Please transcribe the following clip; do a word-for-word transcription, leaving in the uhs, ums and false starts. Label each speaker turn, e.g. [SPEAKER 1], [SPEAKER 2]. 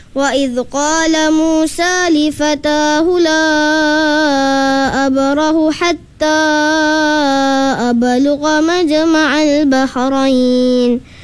[SPEAKER 1] وإذ قال موسى لفتاه لا أبره حتى أبلغ مجمع البحرين